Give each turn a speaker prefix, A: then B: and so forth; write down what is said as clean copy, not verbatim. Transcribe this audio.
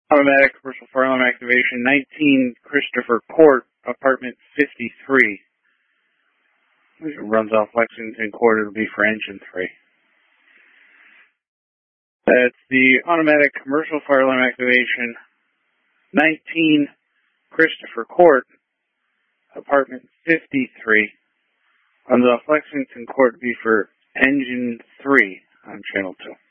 A: Automatic commercial fire alarm activation, 19 Christopher Court, apartment 53. It runs off Lexington Court. It'll be for engine 3. That's the automatic commercial fire alarm activation, 19 Christopher Court, apartment 53. Runs off Lexington Court. It'll be for engine 3 on channel 2.